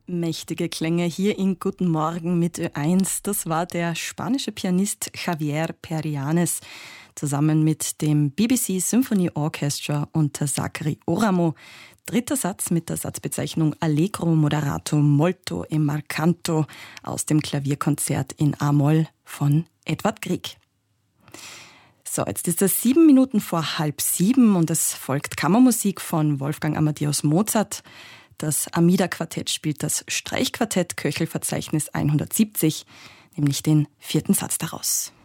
Mächtige Klänge hier in Guten Morgen mit Ö1. Das war der spanische Pianist Javier Perianes zusammen mit dem BBC Symphony Orchestra unter Zachary Oramo. Dritter Satz mit der Satzbezeichnung Allegro moderato molto e marcanto aus dem Klavierkonzert in A-Moll von Edvard Grieg. So, jetzt ist es 7 Minuten vor 6:30 und es folgt Kammermusik von Wolfgang Amadeus Mozart. Das Amida-Quartett spielt das Streichquartett Köchelverzeichnis 170, nämlich den 4. Satz daraus.